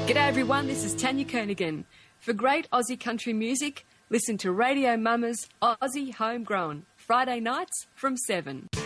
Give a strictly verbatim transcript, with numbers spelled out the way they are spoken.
G'day everyone, this is Tanya Kernaghan. For great Aussie country music, listen to Radio Mama's Aussie Homegrown, Friday nights from seven.